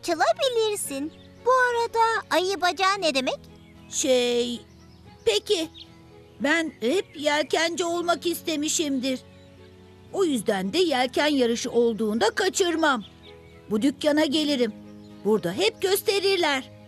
açılabilirsin. Bu arada ayı bacağı ne demek? Peki. Ben hep yelkenci olmak istemişimdir. O yüzden de yelken yarışı olduğunda kaçırmam. Bu dükkana gelirim. Burada hep gösterirler.